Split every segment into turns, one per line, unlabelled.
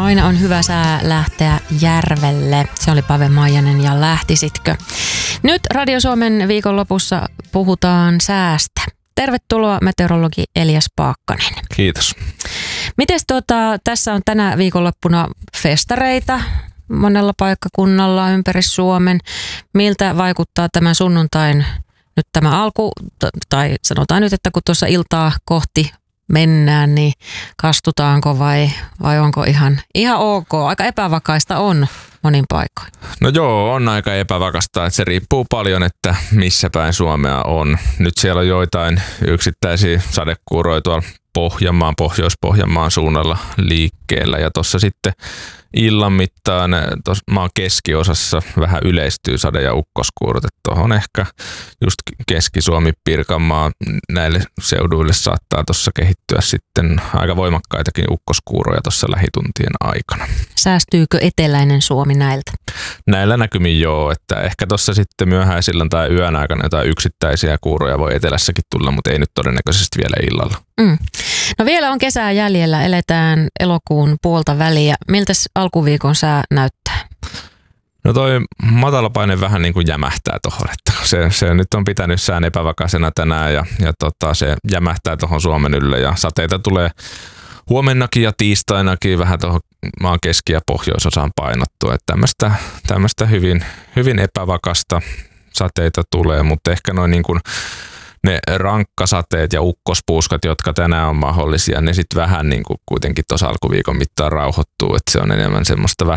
Aina on hyvä sää lähteä järvelle. Se oli Pave Maijanen ja lähtisitkö? Nyt Radio Suomen viikonlopussa puhutaan säästä. Tervetuloa meteorologi Elias Paakkanen.
Kiitos.
Mites tässä on tänä viikonloppuna festareita monella paikkakunnalla ympäri Suomen. Miltä vaikuttaa tämän sunnuntain nyt tämä alku, tai sanotaan nyt, että kun tuossa iltaa kohti mennään, niin kastutaanko vai onko ihan ok? Aika epävakaista on monin paikoin.
No joo, on aika epävakasta, että se riippuu paljon, että missä päin Suomea on. Nyt siellä on joitain yksittäisiä sadekuuroja tuolla Pohjois-Pohjanmaan suunnalla liikkeellä ja tuossa sitten illan mittaan maan keskiosassa vähän yleistyy sade- ja ukkoskuurot. Tuohon ehkä just Keski-Suomi, Pirkanmaa, näille seuduille saattaa tuossa kehittyä sitten aika voimakkaitakin ukkoskuuroja tuossa lähituntien aikana.
Säästyykö eteläinen Suomi näiltä?
Näillä näkymin joo, että ehkä tuossa sitten myöhäisillan tai yön aikana jotain yksittäisiä kuuroja voi etelässäkin tulla, mutta ei nyt todennäköisesti vielä illalla.
No vielä on kesää jäljellä, eletään elokuun puolta väliä. Miltäs alkuviikon sää näyttää?
No toi matalapaine vähän niin kuin jämähtää tuohon, että se nyt on pitänyt sään epävakaisena tänään ja se jämähtää tuohon Suomen ylle ja sateita tulee huomennakin ja tiistainakin vähän tuohon maan keski- ja pohjoisosaan painottua. Että tämmöistä hyvin epävakasta sateita tulee, mutta ehkä noin niin kuin ne rankkasateet ja ukkospuuskat, jotka tänään on mahdollisia, ne sitten vähän niin kuin kuitenkin tuossa alkuviikon mittaan rauhoittuu, että se on enemmän semmoista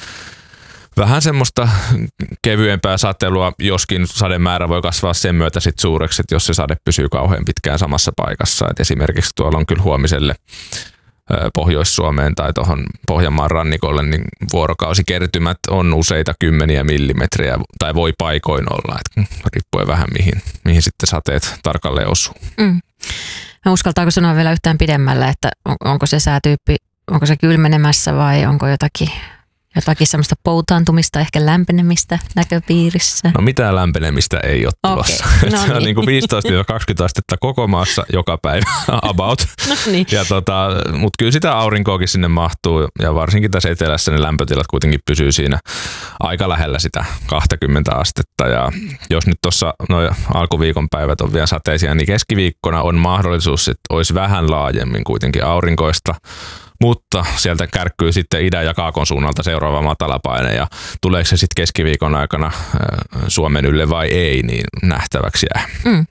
vähän semmoista kevyempää satelua, joskin sademäärä voi kasvaa sen myötä sit suureksi, että jos se sade pysyy kauhean pitkään samassa paikassa. Et esimerkiksi tuolla on kyllä huomiselle Pohjois-Suomeen tai tuohon Pohjanmaan rannikolle, niin vuorokausikertymät on useita kymmeniä millimetriä tai voi paikoin olla, että riippuen vähän mihin sitten sateet tarkalleen osuu.
Uskaltaako sanoa vielä yhtään pidemmällä, että onko se säätyyppi, onko se kylmenemässä vai onko jotakin semmoista poutaantumista, ehkä lämpenemistä näköpiirissä? No
mitään lämpenemistä ei ole tulossa. No se on niin kuin 15-20 astetta koko maassa joka päivä about.
No niin.
Mutta kyllä sitä aurinkoakin sinne mahtuu ja varsinkin tässä etelässä ne lämpötilat kuitenkin pysyy siinä aika lähellä sitä 20 astetta. Ja jos nyt tuossa alkuviikon päivät on vielä sateisia, niin keskiviikkona on mahdollisuus, että olisi vähän laajemmin kuitenkin aurinkoista. Mutta sieltä kärkkyy sitten idän ja kaakon suunnalta seuraava matalapaine ja tuleeko se sitten keskiviikon aikana Suomen ylle vai ei, niin nähtäväksi jää.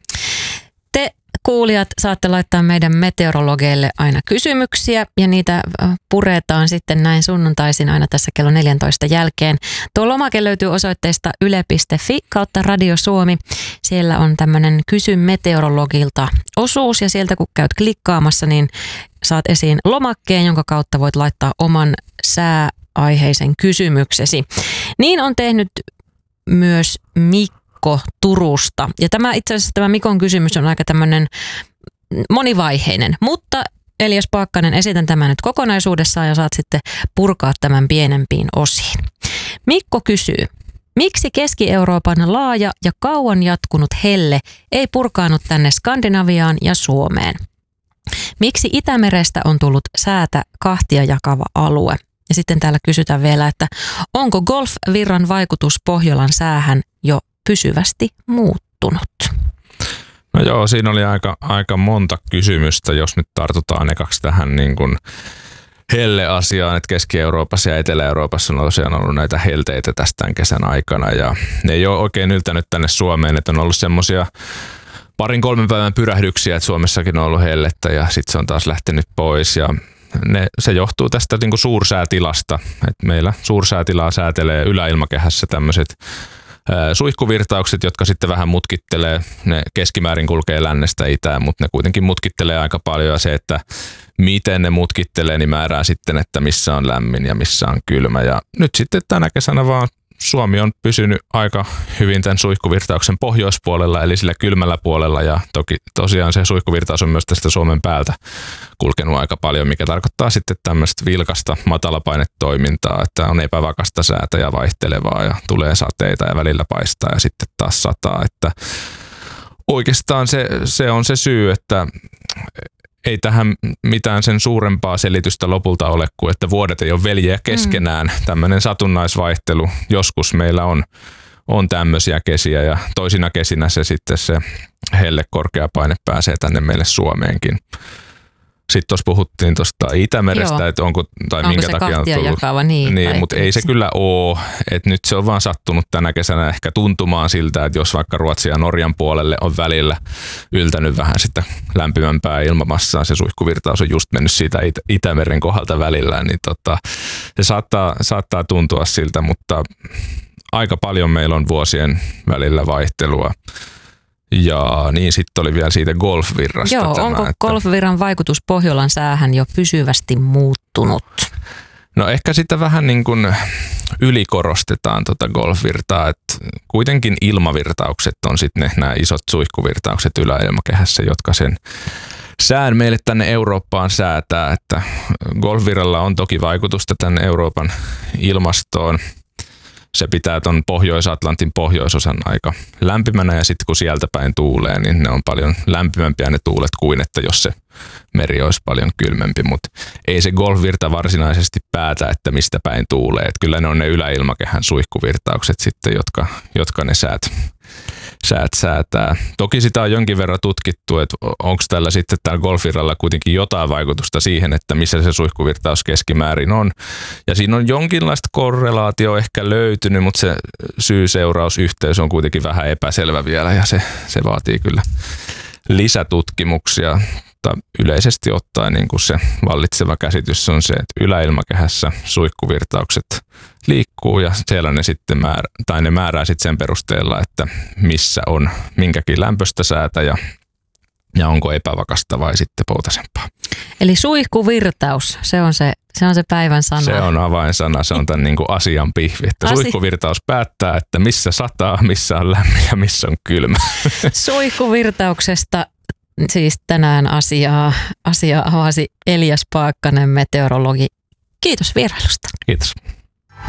Te kuulijat saatte laittaa meidän meteorologeille aina kysymyksiä ja niitä puretaan sitten näin sunnuntaisin aina tässä kello 14 jälkeen. Tuo lomake löytyy osoitteesta yle.fi/Radio Suomi. Siellä on tämmöinen Kysy meteorologilta -osuus ja sieltä kun käyt klikkaamassa, niin saat esiin lomakkeen, jonka kautta voit laittaa oman sääaiheisen kysymyksesi. Niin on tehnyt myös Mikko Turusta. Ja itse asiassa tämä Mikon kysymys on aika tämmöinen monivaiheinen, mutta Elias Paakkanen, esitän tämän nyt kokonaisuudessaan ja saat sitten purkaa tämän pienempiin osiin. Mikko kysyy, miksi Keski-Euroopan laaja ja kauan jatkunut helle ei purkaanut tänne Skandinaviaan ja Suomeen? Miksi Itämerestä on tullut säätä kahtia jakava alue? Ja sitten täällä kysytään vielä, että onko golfvirran vaikutus Pohjolan säähän jo pysyvästi muuttunut?
No joo, siinä oli aika monta kysymystä, jos nyt tartutaan ekaksi tähän niin kuin helle-asiaan, että Keski-Euroopassa ja Etelä-Euroopassa on tosiaan ollut näitä helteitä tästä tämän kesän aikana ja ne ei ole oikein yltänyt tänne Suomeen, että on ollut semmoisia 2-3 päivän pyrähdyksiä, että Suomessakin on ollut hellettä ja sitten se on taas lähtenyt pois ja se johtuu tästä niin kuin suursäätilasta, että meillä suursäätilaa säätelee yläilmakehässä tämmöiset suihkuvirtaukset, jotka sitten vähän mutkittelee, ne keskimäärin kulkee lännestä itään, mutta ne kuitenkin mutkittelee aika paljon ja se, että miten ne mutkittelee, niin määrää sitten, että missä on lämmin ja missä on kylmä ja nyt sitten tänä kesänä vaan Suomi on pysynyt aika hyvin tämän suihkuvirtauksen pohjoispuolella, eli sillä kylmällä puolella ja toki tosiaan se suihkuvirtaus on myös tästä Suomen päältä kulkenut aika paljon, mikä tarkoittaa sitten tämmöistä vilkasta matalapainetoimintaa, että on epävakasta säätä ja vaihtelevaa ja tulee sateita ja välillä paistaa ja sitten taas sataa, että oikeastaan se on se syy, että ei tähän mitään sen suurempaa selitystä lopulta ole kuin, että vuodet ei ole veljiä keskenään. Tämmöinen satunnaisvaihtelu. Joskus meillä on tämmöisiä kesiä ja toisina kesinä se helle korkeapaine pääsee tänne meille Suomeenkin. Sitten tuossa puhuttiin tuosta Itämerestä, että onko minkä
se
takia on tullut.
jakava, niin
mutta ei se kyllä ole. Että nyt se on vaan sattunut tänä kesänä ehkä tuntumaan siltä, että jos vaikka Ruotsin ja Norjan puolelle on välillä yltänyt vähän sitä lämpimämpää ilmamassaa, se suihkuvirtaus on just mennyt siitä Itämeren kohdalta välillä, niin se saattaa tuntua siltä, mutta aika paljon meillä on vuosien välillä vaihtelua. Ja niin sitten oli vielä siitä golfvirrasta.
Joo, onko golfvirran vaikutus Pohjolan säähän jo pysyvästi muuttunut?
No ehkä sitä vähän niin kuin ylikorostetaan golfvirtaa, että kuitenkin ilmavirtaukset on sitten nämä isot suihkuvirtaukset yläilmakehässä, jotka sen sään meille tänne Eurooppaan säätää, että golfvirralla on toki vaikutusta tänne Euroopan ilmastoon. Se pitää ton Pohjois-Atlantin pohjoisosan aika lämpimänä ja sitten kun sieltä päin tuulee, niin ne on paljon lämpimämpiä ne tuulet kuin että jos se meri olisi paljon kylmempi, mutta ei se golfvirta varsinaisesti päätä, että mistä päin tuulee. Et kyllä ne on ne yläilmakehän suihkuvirtaukset sitten, jotka ne säät säätää. Toki sitä on jonkin verran tutkittu, että onko tällä golfvirralla kuitenkin jotain vaikutusta siihen, että missä se suihkuvirtaus keskimäärin on. Ja siinä on jonkinlaista korrelaatio ehkä löytynyt, mutta se syy-seurausyhteys on kuitenkin vähän epäselvä vielä ja se vaatii kyllä lisätutkimuksia. Mutta yleisesti ottaen niin kuin se vallitseva käsitys on se, että yläilmakehässä suihkuvirtaukset liikkuu ja siellä ne sitten määrää sitten sen perusteella, että missä on minkäkin lämpöistä säätä ja onko epävakasta vai sitten poutasempaa.
Eli suihkuvirtaus, se on se päivän sana.
Se on avainsana, se on tämän niin kuin asian pihvi. Että suihkuvirtaus päättää, että missä sataa, missä on lämmin ja missä on kylmä.
Suihkuvirtauksesta siis tänään asiaa avasi Elias Paakkanen, meteorologi. Kiitos vierailusta.
Kiitos.